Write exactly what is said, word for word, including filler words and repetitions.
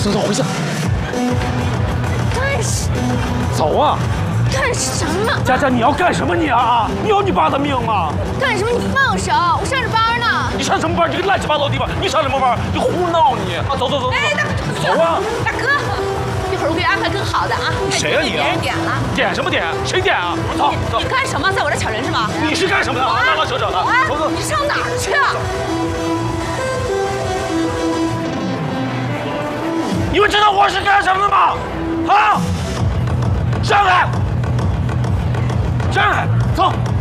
走走，回去。 干什？ 走啊！ 干什么？ 佳佳，你要干什么你啊？你要你爸的命吗？ 干什么？你放手！我上着班呢。 你上什么班？这个乱七八糟的地方，你上什么班？你胡闹你！啊，走走走走。 哎，大哥， 走啊！ 大哥，一会儿我给你安排更好的啊。 谁呀你啊？ 别人点了。 点什么点？谁点啊？走走。 你干什么？在我这抢人是吗？ 你是干什么的？拉拉扯扯的。走走。 你上哪儿去啊？ 你们知道我是干什么的吗？啊！上来！上来！走。